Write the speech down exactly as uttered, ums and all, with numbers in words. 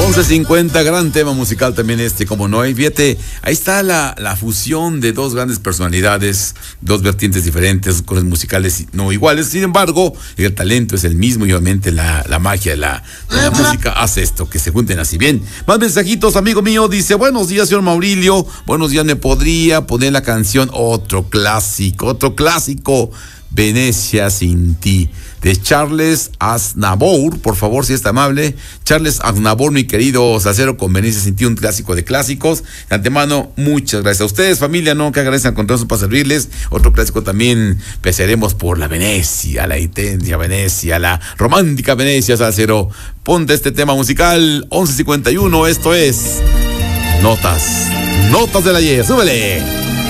once cincuenta, gran tema musical también este, como no. Y fíjate, ahí está la, la fusión de dos grandes personalidades, dos vertientes diferentes, cosas musicales no iguales. Sin embargo, el talento es el mismo y obviamente la, la magia de la, de la música hace esto, que se junten así. Bien, más mensajitos, amigo mío, dice, buenos días, señor Maurilio, buenos días, me podría poner la canción, otro clásico, otro clásico, Venecia sin ti, de Charles Aznavour, por favor, si es tan amable. Charles Aznavour, mi querido Sacero, con Venecia sin ti, un clásico de clásicos. De antemano, muchas gracias a ustedes, familia, no, que agradezcan con todo eso para servirles. Otro clásico también, pesearemos por la Venecia, la intensa Venecia, la romántica Venecia, Sacero. Ponte este tema musical, once cincuenta y uno, esto es Notas, Notas del Ayer, súbele.